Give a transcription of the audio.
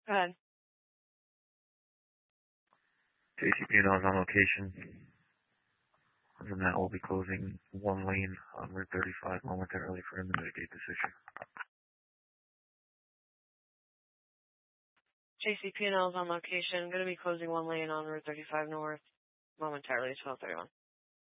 Go ahead. JCP&L is on location, and that will be closing one lane on Route 35 momentarily for him to mitigate this issue. JCP&L is on location. Going to be closing one lane on Route 35 North momentarily at 12:31.